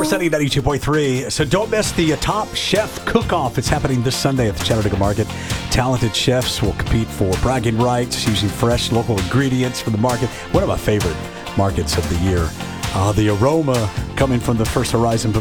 Sunny 92.3. So don't miss the Top Chef Cook-Off. It's happening this Sunday at the Chattanooga Market. Talented chefs will compete for bragging rights using fresh local ingredients from the market. One of my favorite markets of the year. The aroma coming from the First Horizon